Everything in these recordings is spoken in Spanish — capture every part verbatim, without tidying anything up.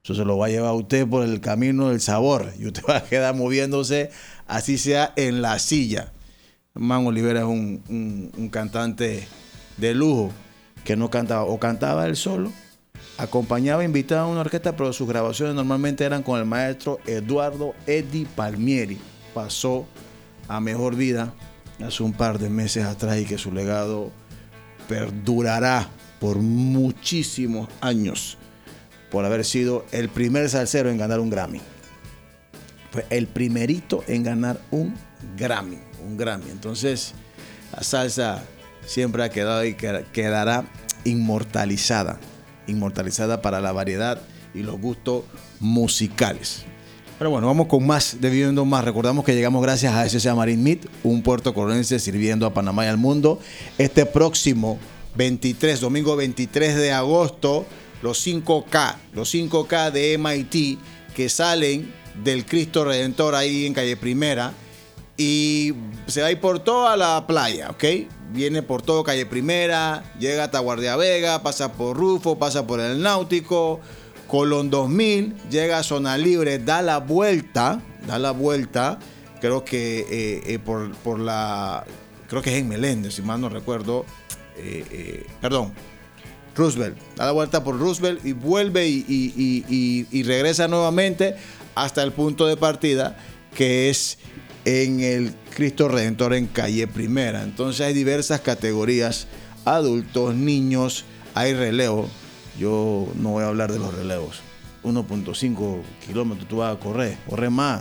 Eso se lo va a llevar a usted por el camino del sabor. Y usted va a quedar moviéndose, así sea en la silla. Man Olivera es un, un, un cantante de lujo que no cantaba, o cantaba él solo, acompañaba, invitaba a una orquesta, pero sus grabaciones normalmente eran con el maestro Eduardo Eddie Palmieri. Pasó a mejor vida hace un par de meses atrás y que su legado perdurará por muchísimos años por haber sido el primer salsero en ganar un Grammy. Fue el primerito en ganar un Grammy, un Grammy. Entonces, la salsa siempre ha quedado y quedará inmortalizada, inmortalizada para la variedad y los gustos musicales. Pero bueno, vamos con más de Viviendo Más. Recordamos que llegamos gracias a S C A Marine Meat, un puerto colorense sirviendo a Panamá y al mundo. Este próximo veintitrés, domingo veintitrés de agosto, los cinco K, los cinco K de M I T que salen del Cristo Redentor ahí en Calle Primera y se va a ir por toda la playa, ¿ok? Viene por todo Calle Primera, llega hasta Guardia Vega, pasa por Rufo, pasa por el Náutico, Colón dos mil, llega a Zona Libre, da la vuelta, da la vuelta, creo que eh, eh, por, por la, creo que es en Meléndez, si mal no recuerdo, eh, eh, perdón, Roosevelt, da la vuelta por Roosevelt y vuelve y, y, y, y, y regresa nuevamente hasta el punto de partida que es en el Cristo Redentor en Calle Primera. Entonces hay diversas categorías, adultos, niños, hay relevo. Yo no voy a hablar de los relevos. uno punto cinco kilómetros tú vas a correr, corre más.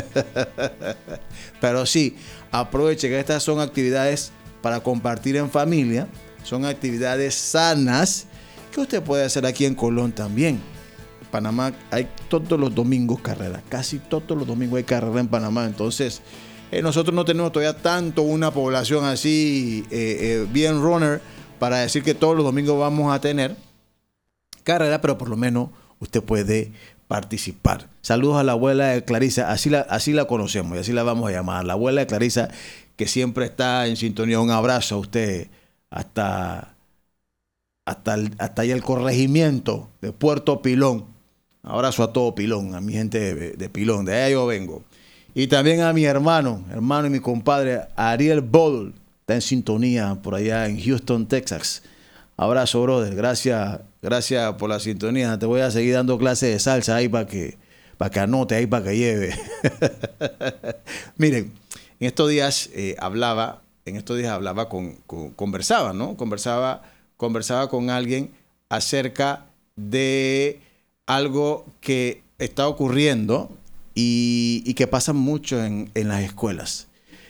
Pero sí, aproveche que estas son actividades para compartir en familia, son actividades sanas que usted puede hacer aquí en Colón también. En Panamá hay todos los domingos carreras, casi todos los domingos hay carrera en Panamá. Entonces, eh, nosotros no tenemos todavía tanto una población así eh, eh, bien runner para decir que todos los domingos vamos a tener carrera, pero por lo menos usted puede participar. Saludos a la abuela de Clarisa, así la, así la conocemos y así la vamos a llamar, la abuela de Clarisa, que siempre está en sintonía. Un abrazo a usted hasta, hasta, el, hasta allá el corregimiento de Puerto Pilón. Abrazo a todo Pilón, a mi gente de, de Pilón, de allá yo vengo. Y también a mi hermano, hermano y mi compadre Ariel Bol, está en sintonía por allá en Houston, Texas. Abrazo, brother. Gracias, gracias por la sintonía. Te voy a seguir dando clases de salsa ahí para que, para que anote, ahí para que lleve. Miren, en estos días eh, hablaba, en estos días hablaba con, con, conversaba, ¿no? Conversaba, conversaba con alguien acerca de algo que está ocurriendo y, y que pasa mucho en, en las escuelas.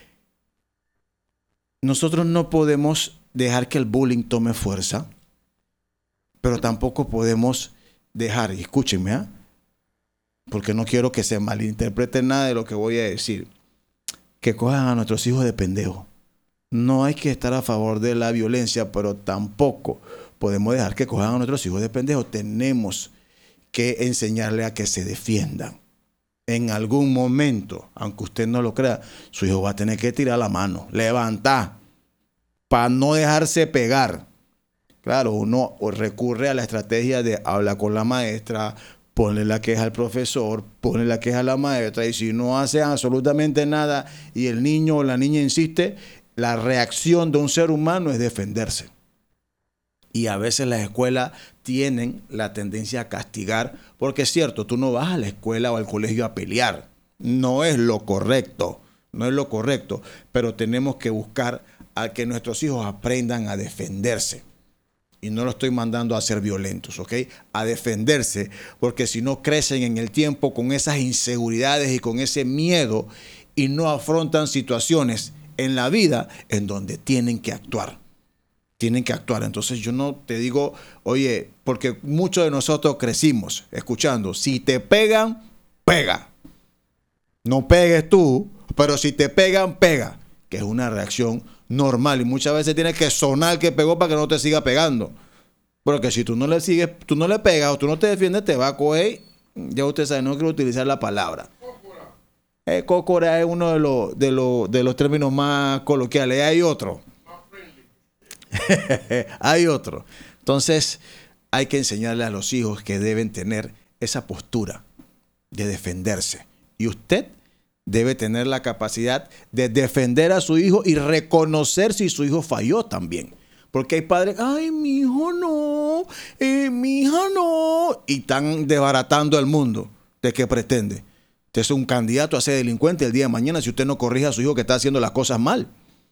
Nosotros no podemos dejar que el bullying tome fuerza, pero tampoco podemos dejar, y escúchenme, ¿eh? Porque no quiero que se malinterprete nada de lo que voy a decir, que cojan a nuestros hijos de pendejos. No hay que estar a favor de la violencia, pero tampoco podemos dejar que cojan a nuestros hijos de pendejos. Tenemos que enseñarle a que se defiendan. En algún momento, aunque usted no lo crea, su hijo va a tener que tirar la mano, levantar, para no dejarse pegar. Claro, uno recurre a la estrategia de hablar con la maestra, ponle la queja al profesor, ponle la queja a la maestra, y si no hace absolutamente nada y el niño o la niña insiste, la reacción de un ser humano es defenderse. Y a veces las escuelas tienen la tendencia a castigar, porque es cierto, tú no vas a la escuela o al colegio a pelear. No es lo correcto, no es lo correcto, pero tenemos que buscar a que nuestros hijos aprendan a defenderse. Y no lo estoy mandando a ser violentos, ¿ok? A defenderse, porque si no crecen en el tiempo con esas inseguridades y con ese miedo y no afrontan situaciones en la vida en donde tienen que actuar. Tienen que actuar. Entonces yo no te digo, oye, porque muchos de nosotros crecimos escuchando, si te pegan, pega. No pegues tú, pero si te pegan, pega. Que es una reacción normal y muchas veces tienes que sonar que pegó para que no te siga pegando. Porque si tú no le sigues, tú no le pegas o tú no te defiendes, te va a coger. Ya usted sabe, no quiero utilizar la palabra. Cócora. Eh, cócora es uno de los, de, los, de los términos más coloquiales. Hay otro. Hay otro. Entonces, hay que enseñarle a los hijos que deben tener esa postura de defenderse. Y usted debe tener la capacidad de defender a su hijo y reconocer si su hijo falló también. Porque hay padres, ay, mi hijo no, eh, mi hija no. Y están desbaratando el mundo. ¿De qué pretende? Usted es un candidato a ser delincuente el día de mañana si usted no corrige a su hijo que está haciendo las cosas mal.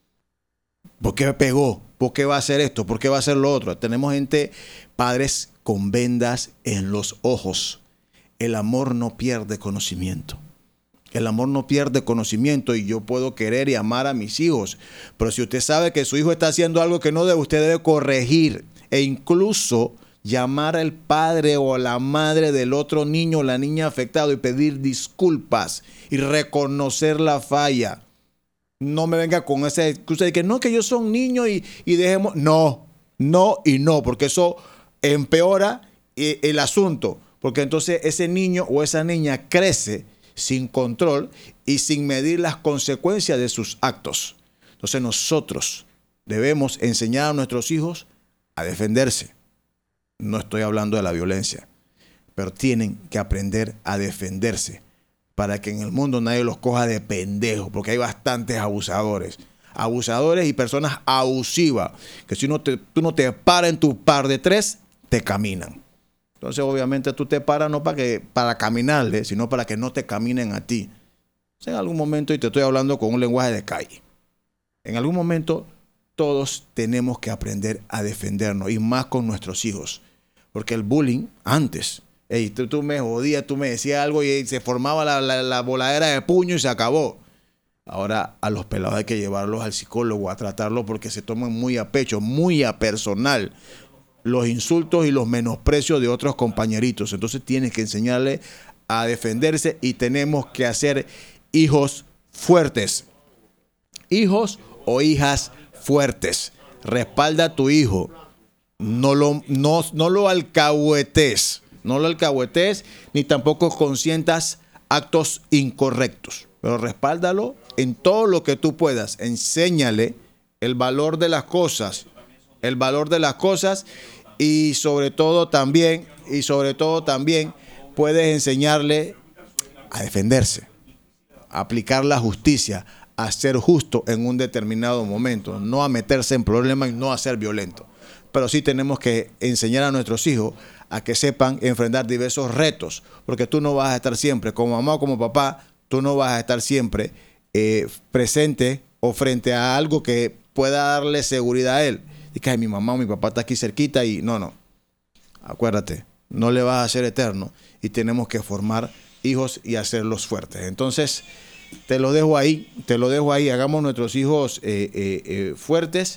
¿Por qué pegó? ¿Por qué va a hacer esto? ¿Por qué va a hacer lo otro? Tenemos gente, padres con vendas en los ojos. El amor no pierde conocimiento. El amor no pierde conocimiento y yo puedo querer y amar a mis hijos. Pero si usted sabe que su hijo está haciendo algo que no debe, usted debe corregir e incluso llamar al padre o a la madre del otro niño o la niña afectado y pedir disculpas y reconocer la falla. No me venga con esa excusa de que no, que yo soy un niño y, y dejemos. No, no y no, porque eso empeora el asunto. Porque entonces ese niño o esa niña crece sin control y sin medir las consecuencias de sus actos. Entonces nosotros debemos enseñar a nuestros hijos a defenderse. No estoy hablando de la violencia, pero tienen que aprender a defenderse para que en el mundo nadie los coja de pendejos, porque hay bastantes abusadores. Abusadores y personas abusivas, que si no te, tú no te paras en tu par de tres, te caminan. Entonces, obviamente, tú te paras no para, que, para caminarle, sino para que no te caminen a ti. O sea, en algún momento, y te estoy hablando con un lenguaje de calle, en algún momento todos tenemos que aprender a defendernos, y más con nuestros hijos. Porque el bullying, antes, hey, tú, tú me jodías, tú me decías algo y se formaba la, la, la voladera de puño y se acabó. Ahora a los pelados hay que llevarlos al psicólogo a tratarlos porque se toman muy a pecho, muy a personal los insultos y los menosprecios de otros compañeritos. Entonces tienes que enseñarle a defenderse y tenemos que hacer hijos fuertes. Hijos o hijas fuertes. Respalda a tu hijo. No lo, no, no lo alcahuetes. No lo alcahuetes ni tampoco consientas actos incorrectos. Pero respáldalo en todo lo que tú puedas. Enséñale el valor de las cosas. El valor de las cosas y sobre todo también, y sobre todo también puedes enseñarle a defenderse, a aplicar la justicia, a ser justo en un determinado momento, no a meterse en problemas y no a ser violento. Pero sí tenemos que enseñar a nuestros hijos a que sepan enfrentar diversos retos, porque tú no vas a estar siempre, como mamá o como papá, tú no vas a estar siempre eh, presente o frente a algo que pueda darle seguridad a él. Y que mi mamá o mi papá está aquí cerquita y no, no. Acuérdate, no le vas a ser eterno y tenemos que formar hijos y hacerlos fuertes. Entonces, te lo dejo ahí, te lo dejo ahí. Hagamos nuestros hijos eh, eh, eh, fuertes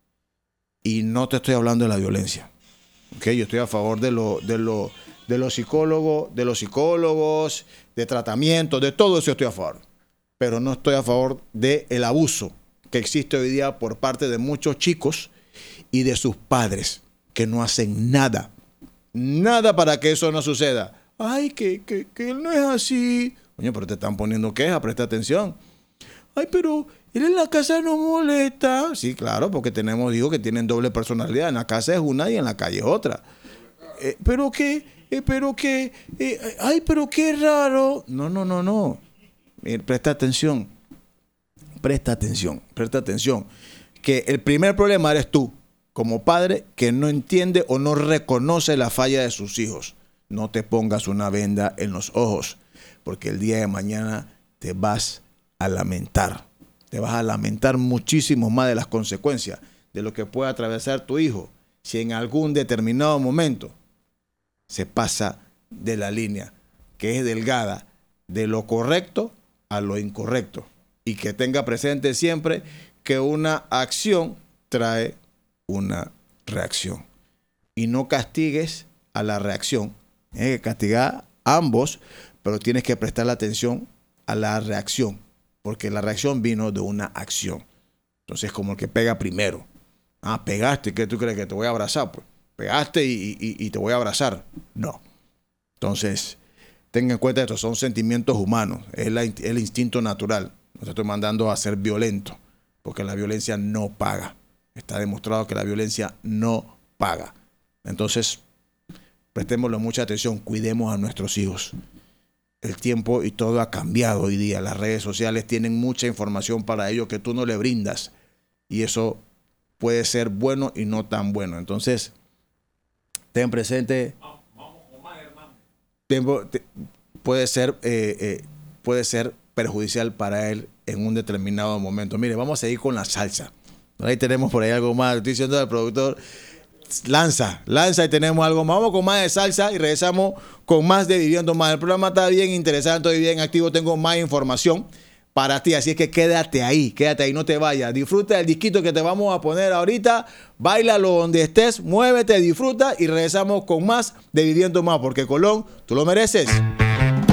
y no te estoy hablando de la violencia. ¿Okay? Yo estoy a favor de, lo, de, lo, de los psicólogos, de los psicólogos, de tratamiento, de todo eso estoy a favor. Pero no estoy a favor del abuso que existe hoy día por parte de muchos chicos y de sus padres que no hacen nada, nada para que eso no suceda. Ay, que, que, que él no es así. Coño, pero te están poniendo queja, presta atención. Ay, pero él en la casa no molesta. Sí, claro, porque tenemos hijos que tienen doble personalidad. En la casa es una y en la calle es otra. Eh, pero que, eh, pero que, eh, ay, pero qué raro. No, no, no, no. Eh, presta atención. Presta atención, presta atención. Que el primer problema eres tú, como padre que no entiende o no reconoce la falla de sus hijos. No te pongas una venda en los ojos, porque el día de mañana te vas a lamentar. Te vas a lamentar muchísimo más de las consecuencias de lo que puede atravesar tu hijo si en algún determinado momento se pasa de la línea que es delgada de lo correcto a lo incorrecto. Y que tenga presente siempre que una acción trae una reacción. Y no castigues a la reacción. Tienes que castigar a ambos, pero tienes que prestarle atención a la reacción, porque la reacción vino de una acción. Entonces, como el que pega primero. Ah, pegaste, ¿qué tú crees que te voy a abrazar? Pues pegaste y, y, y te voy a abrazar. No. Entonces, tengan en cuenta esto, son sentimientos humanos, es la, el instinto natural. No te estoy mandando a ser violento, porque la violencia no paga. Está demostrado que la violencia no paga. Entonces, prestémosle mucha atención, cuidemos a nuestros hijos. El tiempo y todo ha cambiado hoy día. Las redes sociales tienen mucha información para ellos que tú no le brindas. Y eso puede ser bueno y no tan bueno. Entonces, ten presente. Vamos con más, hermano. Tiempo, te, puede ser, eh, eh, puede ser perjudicial para él en un determinado momento. Mire, vamos a seguir con la salsa. Ahí tenemos por ahí algo más. Estoy diciendo al productor. Lanza, lanza y tenemos algo más. Vamos con más de salsa y regresamos con más de Viviendo Más. El programa está bien interesante, estoy bien activo, tengo más información para ti, así es que quédate ahí, quédate ahí, no te vayas. Disfruta del disquito que te vamos a poner ahorita, báilalo donde estés, muévete, disfruta y regresamos con más de Viviendo Más, porque Colón, tú lo mereces.